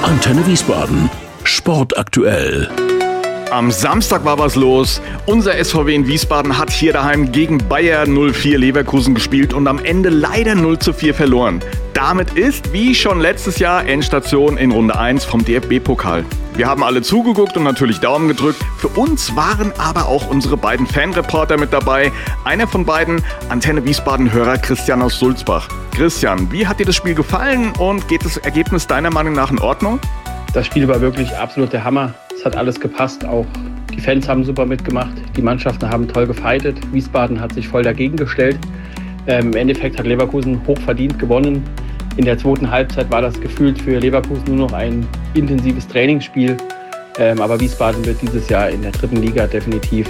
Antenne Wiesbaden. Sport aktuell. Am Samstag war was los. Unser SVW in Wiesbaden hat hier daheim gegen Bayer 04 Leverkusen gespielt und am Ende leider 0:4 verloren. Damit ist, wie schon letztes Jahr, Endstation in Runde 1 vom DFB-Pokal. Wir haben alle zugeguckt und natürlich Daumen gedrückt. Für uns waren aber auch unsere beiden Fanreporter mit dabei. Einer von beiden, Antenne Wiesbaden-Hörer Christian aus Sulzbach. Christian, wie hat dir das Spiel gefallen und geht das Ergebnis deiner Meinung nach in Ordnung? Das Spiel war wirklich absolut der Hammer. Es hat alles gepasst. Auch die Fans haben super mitgemacht. Die Mannschaften haben toll gefightet. Wiesbaden hat sich voll dagegen gestellt. Im Endeffekt hat Leverkusen hochverdient gewonnen. In der zweiten Halbzeit war das gefühlt für Leverkusen nur noch ein intensives Trainingsspiel. Aber Wiesbaden wird dieses Jahr in der dritten Liga definitiv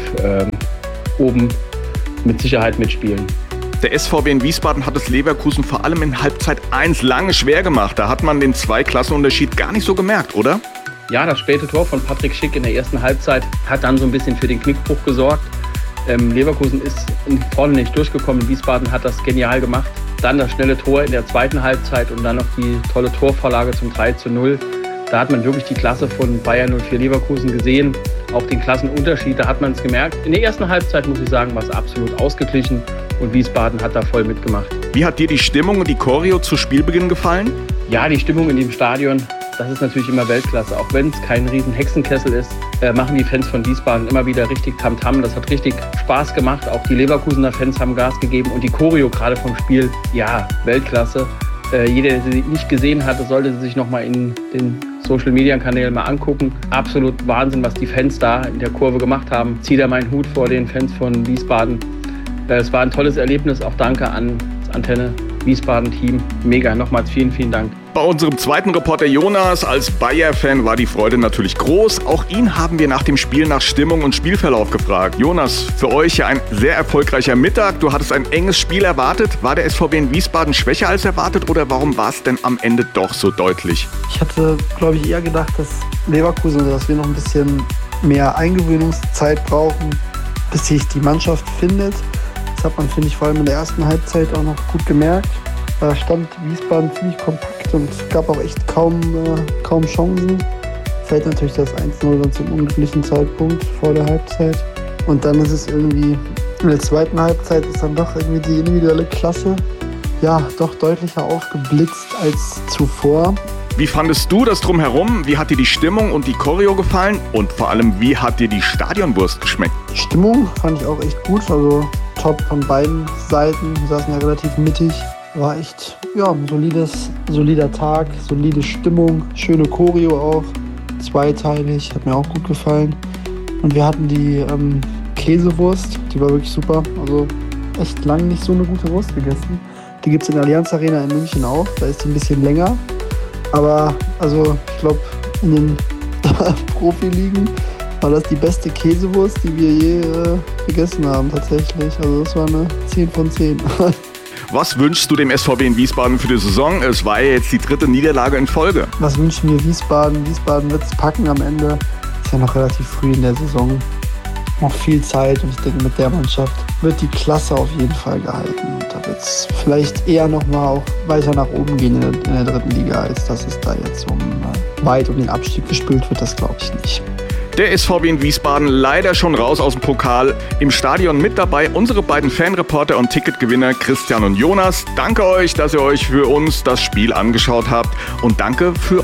oben mit Sicherheit mitspielen. Der SVW in Wiesbaden hat es Leverkusen vor allem in Halbzeit 1 lange schwer gemacht. Da hat man den Zweiklassenunterschied gar nicht so gemerkt, oder? Ja, das späte Tor von Patrick Schick in der ersten Halbzeit hat dann so ein bisschen für den Knickbruch gesorgt. Leverkusen ist vorne nicht durchgekommen. Wiesbaden hat das genial gemacht. Dann das schnelle Tor in der zweiten Halbzeit und dann noch die tolle Torvorlage zum 3:0. Da hat man wirklich die Klasse von Bayer 04 Leverkusen gesehen. Auch den Klassenunterschied, da hat man es gemerkt. In der ersten Halbzeit, muss ich sagen, war es absolut ausgeglichen und Wiesbaden hat da voll mitgemacht. Wie hat dir die Stimmung und die Choreo zu Spielbeginn gefallen? Ja, die Stimmung in dem Stadion, das ist natürlich immer Weltklasse. Auch wenn es kein riesen Hexenkessel ist, machen die Fans von Wiesbaden immer wieder richtig Tamtam. Das hat richtig Spaß gemacht. Auch die Leverkusener Fans haben Gas gegeben. Und die Choreo gerade vom Spiel, ja, Weltklasse. Jeder, der sie nicht gesehen hat, sollte sie sich nochmal in den Social-Media-Kanälen mal angucken. Absolut Wahnsinn, was die Fans da in der Kurve gemacht haben. Ziehe da meinen Hut vor den Fans von Wiesbaden. Es war ein tolles Erlebnis. Auch danke an das Antenne Wiesbaden-Team. Mega, nochmals vielen, vielen Dank. Bei unserem zweiten Reporter Jonas als Bayer-Fan war die Freude natürlich groß. Auch ihn haben wir nach dem Spiel nach Stimmung und Spielverlauf gefragt. Jonas, für euch ja ein sehr erfolgreicher Mittag. Du hattest ein enges Spiel erwartet. War der SVW in Wiesbaden schwächer als erwartet oder warum war es denn am Ende doch so deutlich? Ich hatte, glaube ich, eher gedacht, dass Leverkusen, dass wir noch ein bisschen mehr Eingewöhnungszeit brauchen, bis sich die Mannschaft findet. Das hat man, finde ich, vor allem in der ersten Halbzeit auch noch gut gemerkt. Da stand Wiesbaden ziemlich kompakt und es gab auch echt kaum Chancen. Fällt natürlich das 1:0 dann zum unglücklichen Zeitpunkt vor der Halbzeit. Und dann ist es irgendwie, in der zweiten Halbzeit ist dann doch irgendwie die individuelle Klasse ja doch deutlicher aufgeblitzt als zuvor. Wie fandest du das Drumherum? Wie hat dir die Stimmung und die Choreo gefallen? Und vor allem, wie hat dir die Stadionwurst geschmeckt? Die Stimmung fand ich auch echt gut, also top von beiden Seiten. Wir saßen ja relativ mittig. War echt ein solider Tag, solide Stimmung, schöne Choreo auch, zweiteilig, hat mir auch gut gefallen. Und wir hatten die Käsewurst, die war wirklich super, also echt lange nicht so eine gute Wurst gegessen. Die gibt es in der Allianz Arena in München auch, da ist die ein bisschen länger. Aber also ich glaube, in den Profiligen war das die beste Käsewurst, die wir je gegessen haben tatsächlich. Also das war eine 10 von 10. Was wünschst du dem SVW in Wiesbaden für die Saison? Es war ja jetzt die 3. Niederlage in Folge. Was wünschen wir Wiesbaden? Wiesbaden wird es packen am Ende. Ist ja noch relativ früh in der Saison. Noch viel Zeit und ich denke, mit der Mannschaft wird die Klasse auf jeden Fall gehalten. Und da wird es vielleicht eher nochmal auch weiter nach oben gehen in der 3. Liga, als dass es da jetzt weit um den Abstieg gespielt wird. Das glaube ich nicht. Der SVW in Wiesbaden leider schon raus aus dem Pokal. Im Stadion mit dabei unsere beiden Fanreporter und Ticketgewinner Christian und Jonas. Danke euch, dass ihr euch für uns das Spiel angeschaut habt und danke für